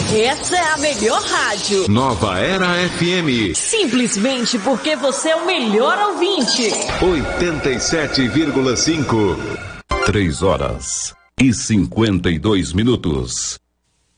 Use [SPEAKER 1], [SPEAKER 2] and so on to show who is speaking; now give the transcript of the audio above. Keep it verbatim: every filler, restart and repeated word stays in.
[SPEAKER 1] Essa é a melhor rádio.
[SPEAKER 2] Nova Era F M.
[SPEAKER 1] Simplesmente porque você é o melhor ouvinte.
[SPEAKER 2] oitenta e sete vírgula cinco.
[SPEAKER 3] Três horas e cinquenta e dois minutos.